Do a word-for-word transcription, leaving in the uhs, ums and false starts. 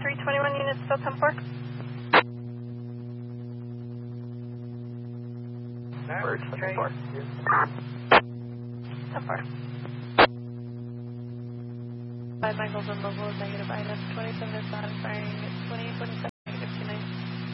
three twenty-one units, still ten four. Bird twenty-four. ten four. Five Michael from Mobile, negative I N S twenty-seven is not firing twenty twenty-seven.